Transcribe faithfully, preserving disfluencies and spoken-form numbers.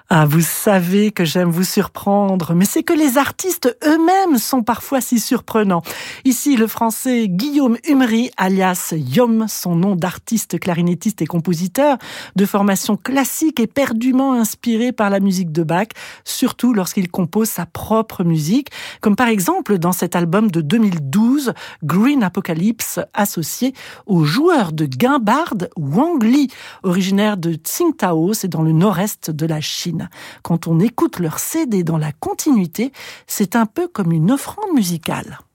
Ah, vous savez que j'aime vous surprendre, mais c'est que les artistes eux-mêmes sont parfois si surprenants. Ici, le français Guillaume Humry, alias Yom, son nom d'artiste clarinettiste et compositeur, de formation classique et perdument inspiré par la musique de Bach, surtout lorsqu'il compose sa propre musique, comme par exemple dans cet album de deux mille douze, Green Apocalypse, associé au joueur de guimbarde Wang Li, originaire de Tsingtao, c'est dans le nord-est de la Chine. Quand on écoute leur C D dans la continuité, c'est un peu comme une offrande musicale.